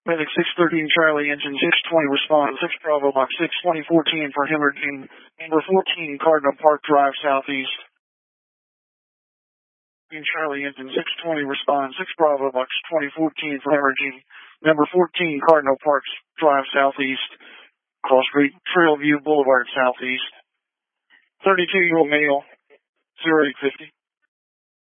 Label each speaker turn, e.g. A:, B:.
A: Medic 613 Charlie, engine 620, respond 6 Bravo, box 62014 for hemorrhaging. Number 14 Cardinal Park Drive, southeast. Charlie, engine 620, respond 6 Bravo, box 2014 for hemorrhaging. Number 14 Cardinal Park Drive, southeast. Cross Street, Trailview Boulevard, southeast. 32-year-old male, 0850.